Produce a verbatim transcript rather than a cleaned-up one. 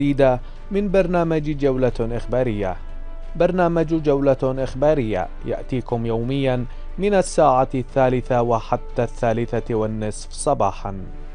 جديدة من برنامج جولة إخبارية. برنامج جولة إخبارية يأتيكم يوميا من الساعة الثالثة وحتى الثالثة والنصف صباحا.